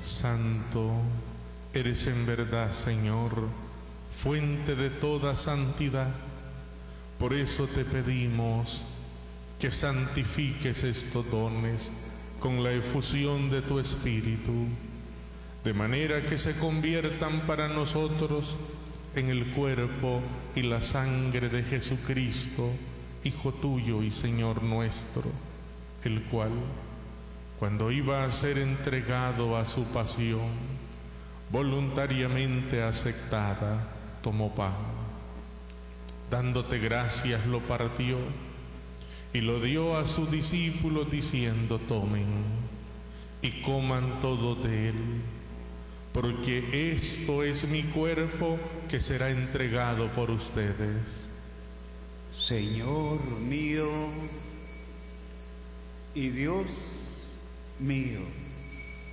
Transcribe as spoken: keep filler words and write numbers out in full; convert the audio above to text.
Santo, eres en verdad, Señor, fuente de toda santidad. Por eso te pedimos que santifiques estos dones con la efusión de tu Espíritu, de manera que se conviertan para nosotros en el cuerpo y la sangre de Jesucristo, Hijo tuyo y Señor nuestro, el cual, cuando iba a ser entregado a su pasión, voluntariamente aceptada, tomó pan. Dándote gracias, lo partió y lo dio a sus discípulos, diciendo: tomen y coman todos de él, porque esto es mi cuerpo que será entregado por ustedes. Señor mío y Dios mío.